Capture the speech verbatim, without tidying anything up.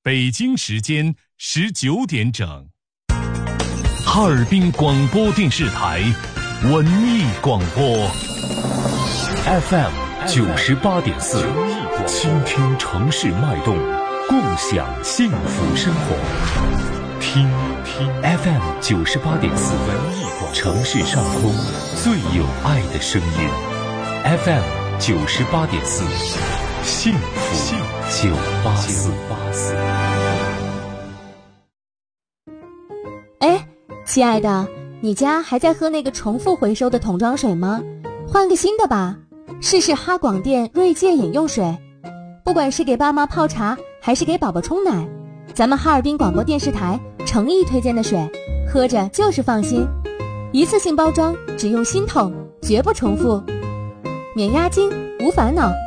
北京时间十九点整。哈尔滨广播电视台文艺广播 F M 九十八点四，倾听城市脉动，共享幸福生活。听听 F M 九十八点四，文艺广播，城市上空最有爱的声音。F M 九十八点四，幸福九八四。 哎，亲爱的，你家还在喝那个重复回收的桶装水吗？换个新的吧，试试哈广电锐界饮用水。不管是给爸妈泡茶，还是给宝宝冲奶，咱们哈尔滨广播电视台诚意推荐的水，喝着就是放心。一次性包装，只用新桶，绝不重复，免押金，无烦恼。